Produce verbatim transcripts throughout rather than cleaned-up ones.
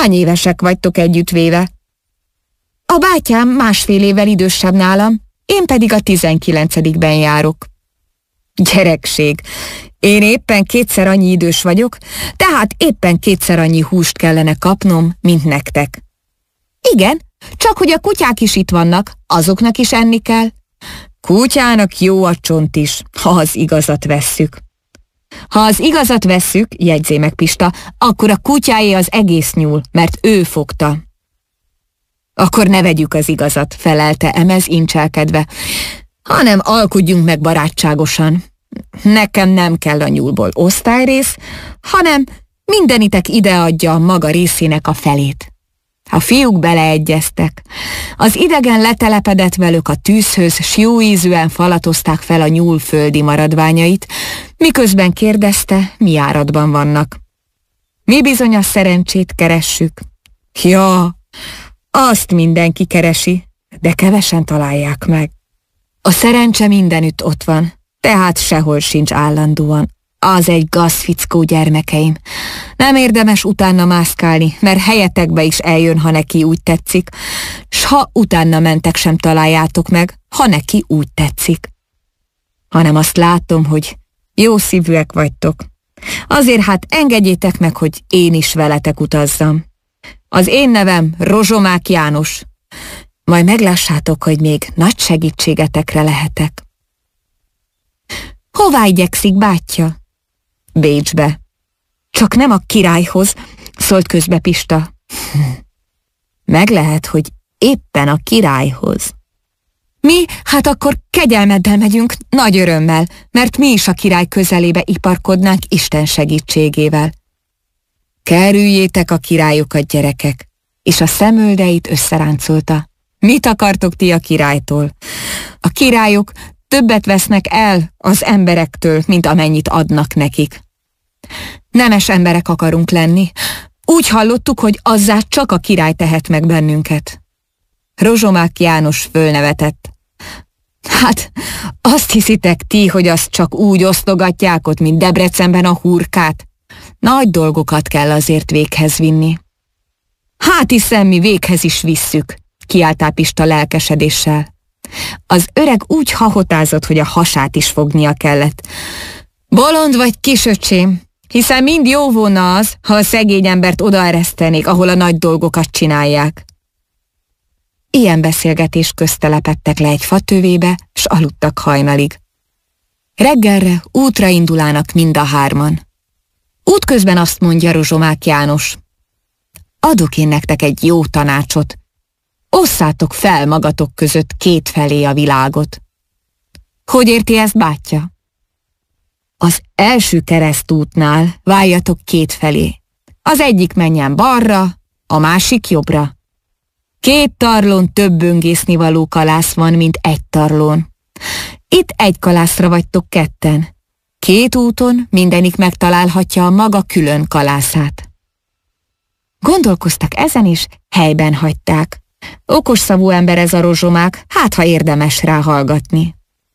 Hány évesek vagytok együttvéve? A bátyám másfél évvel idősebb nálam, én pedig a tizenkilencedikben járok. Gyerekség, én éppen kétszer annyi idős vagyok, tehát éppen kétszer annyi húst kellene kapnom, mint nektek. Igen, csak hogy a kutyák is itt vannak, azoknak is enni kell. Kutyának jó a csont is, ha az igazat vesszük. Ha az igazat vesszük, jegyzé meg Pista, akkor a kutyáé az egész nyúl, mert ő fogta. Akkor ne vegyük az igazat, felelte Emez incselkedve, hanem alkudjunk meg barátságosan. Nekem nem kell a nyúlból osztályrész, hanem mindenitek ideadja a maga részének a felét. A fiúk beleegyeztek. Az idegen letelepedett velük a tűzhöz, s jó ízűen falatozták fel a nyúl földi maradványait, miközben kérdezte, mi áradban vannak. Mi bizony a szerencsét keressük. Ja, azt mindenki keresi, de kevesen találják meg. A szerencse mindenütt ott van, tehát sehol sincs állandóan. Az egy gazfickó, gyermekeim. Nem érdemes utána mászkálni, mert helyetekbe is eljön, ha neki úgy tetszik, s ha utána mentek, sem találjátok meg, ha neki úgy tetszik. Hanem azt látom, hogy jó szívűek vagytok. Azért hát engedjétek meg, hogy én is veletek utazzam. Az én nevem Rozsomák János. Majd meglássátok, hogy még nagy segítségetekre lehetek. Hová igyekszik, bátyja? Bécsbe. Csak nem a királyhoz, szólt közbe Pista. Meg lehet, hogy éppen a királyhoz. Mi? Hát akkor kegyelmeddel megyünk, nagy örömmel, mert mi is a király közelébe iparkodnánk Isten segítségével. Kerüljétek a királyokat, gyerekek, és a szemöldeit összeráncolta. Mit akartok ti a királytól? A királyok többet vesznek el az emberektől, mint amennyit adnak nekik. Nemes emberek akarunk lenni. Úgy hallottuk, hogy azzá csak a király tehet meg bennünket. Rozsomák János fölnevetett. Hát, azt hiszitek ti, hogy azt csak úgy osztogatják ott, mint Debrecenben a hurkát? Nagy dolgokat kell azért véghez vinni. Hát hiszem, mi véghez is visszük, kiáltál Pista lelkesedéssel. Az öreg úgy hahotázott, hogy a hasát is fognia kellett. Bolond vagy, kisöcsém, hiszen mind jó volna az, ha a szegény embert odaeresztenék, ahol a nagy dolgokat csinálják. Ilyen beszélgetés közt telepedtek le egy fatövébe, s aludtak hajnalig. Reggelre útra indulának mind a hárman. Útközben azt mondja Rozsomák János. Adok én nektek egy jó tanácsot. Osszátok fel magatok között kétfelé a világot. Hogy érti ezt, bátyja? Az első keresztútnál váljatok kétfelé. Az egyik menjen balra, a másik jobbra. Két tarlón több böngésznivaló kalász van, mint egy tarlón. Itt egy kalászra vagytok ketten. Két úton mindenik megtalálhatja a maga külön kalászát. Gondolkoztak ezen is, helyben hagyták. Okos szavú ember ez a Rozsomák, hát ha érdemes rá hallgatni.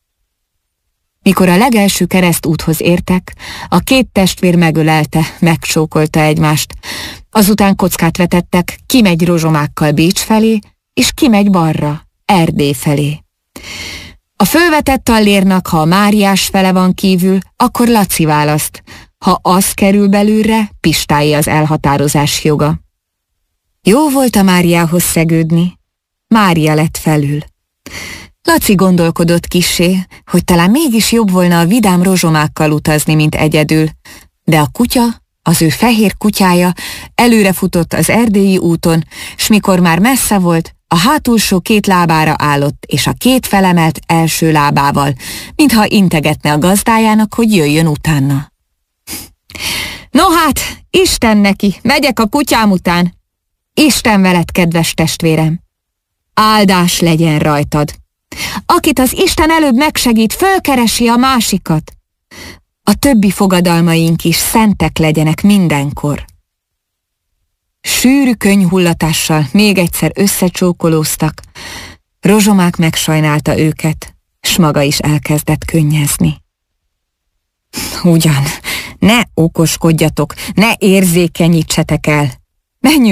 Mikor a legelső keresztúthoz értek, a két testvér megölelte, megcsókolta egymást. Azután kockát vetettek, kimegy Rozsomákkal Bécs felé, és kimegy balra, Erdély felé. A fölvetett tallérnak, ha a Máriás fele van kívül, akkor Laci választ, ha az kerül belőle, Pistáé az elhatározás joga. Jó volt a Máriához szegődni, Mária lett felül. Laci gondolkodott kissé, hogy talán mégis jobb volna a vidám Rozsomákkal utazni, mint egyedül, de a kutya, az ő fehér kutyája előrefutott az erdélyi úton, s mikor már messze volt, a hátulsó két lábára állott, és a két felemelt első lábával, mintha integetne a gazdájának, hogy jöjjön utána. No hát, Isten neki, megyek a kutyám után. Isten veled, kedves testvérem. Áldás legyen rajtad. Akit az Isten előbb megsegít, fölkeresi a másikat. A többi fogadalmaink is szentek legyenek mindenkor. Sűrű könnyhullatással még egyszer összecsókolóztak. Rozsomák megsajnálta őket, s maga is elkezdett könnyezni. Ugyan, ne okoskodjatok, ne érzékenyítsetek el. Menjünk